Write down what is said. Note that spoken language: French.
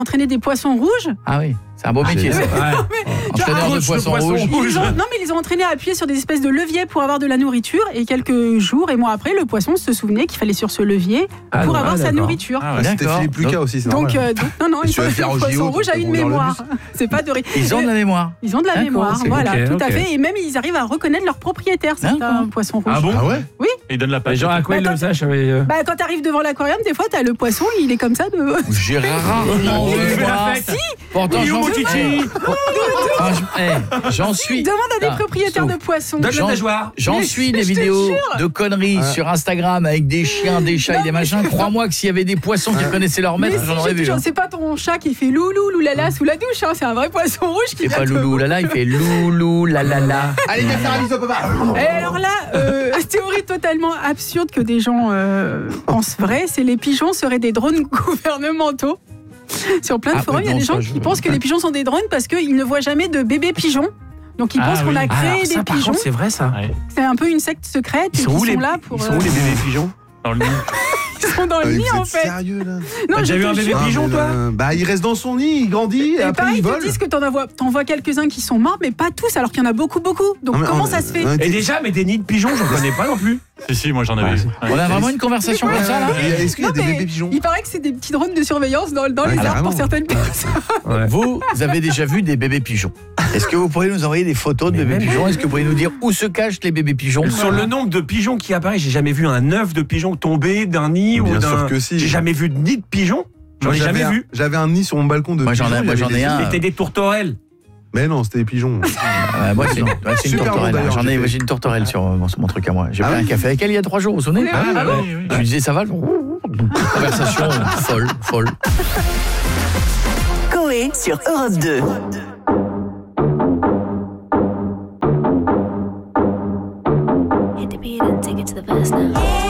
entraîner des poissons rouges. Ah oui, c'est un beau métier. Ça. Entraîneur de poissons rouges. Ils les ont entraînés à appuyer sur des espèces de leviers pour avoir de la nourriture. Et quelques jours et mois après, le poisson se souvenait qu'il fallait sur ce levier pour avoir sa nourriture. C'était Philippe Lucas aussi, c'est normal. Non, le poisson rouge a une mémoire. C'est pas de Ils ont de la mémoire. Ils ont de la mémoire, voilà, tout à fait. Et même, ils arrivent à reconnaître leurs propriétaires, certains poissons rouges. Ah bon ? Ah ouais ? Oui. Et ils donnent la pâte. Genre à quoi ils le sachent Quand t'arrives devant l'aquarium, des fois, t'as le poisson, il est comme ça de... J'ai rarement vu voir. Pourtant, j'en suis. Demande à des propriétaires de poissons. J'en suis des vidéos de conneries sur Instagram avec des chiens, des chats et des machins. Crois-moi que s'il y avait des poissons qui connaissaient leur maître, j'en aurais vu. C'est pas ton chat qui fait loulou, loulala sous la douche, c'est un vrai poisson rouge qui vient. C'est pas loulou, lala, il fait loulou, lalala. Allez, viens faire un bisou, papa. Et alors là, théorie totalement absurde que des gens pensent vrai, c'est les pigeons seraient des drones gouvernementaux. Sur plein de forums, il y a des gens qui pensent que les pigeons sont des drones parce qu'ils ne voient jamais de bébés pigeons. Donc ils pensent qu'on a créé des pigeons. Contre, c'est vrai ça. C'est un peu une secte secrète. Ils sont là pour. Ils sont où les bébés pigeons ? Dans le nid. Ils sont dans le nid en fait. Sérieux là ? Non, t'as déjà vu un bébé pigeon toi ? Bah il reste dans son nid, il grandit et après pareil, il vole. Ils te disent que t'en vois quelques-uns qui sont morts, mais pas tous, alors qu'il y en a beaucoup. Donc comment ça se fait ? Et déjà, mais des nids de pigeons, j'en connais pas non plus. Si, moi j'en avais vu. On a vraiment une conversation comme ça là ? Est-ce qu'il y a des bébés pigeons ? Il paraît que c'est des petits drones de surveillance dans les arbres pour certaines personnes. Vous avez déjà vu des bébés pigeons. Est-ce que vous pourriez nous envoyer des photos de bébés pigeons ? Est-ce que vous pourriez nous dire où se cachent les bébés pigeons ? Sur le nombre de pigeons qui apparaissent, j'ai jamais vu un œuf de pigeon tomber d'un nid ou d'un... Bien sûr que si. J'ai jamais vu de nid de pigeon. J'en ai jamais vu. J'avais un nid sur mon balcon de pigeons. Moi j'en ai un. C'était des tourterelles. Mais non, c'était des pigeons. Moi c'est une tourterelle. J'ai une tourterelle sur mon truc à moi. J'ai pris un café avec elle il y a 3 jours, vous vous souvenez ? Je lui disais ça va. Conversation folle. Coé sur Europe 2. Hit the beat and take it to the verse now.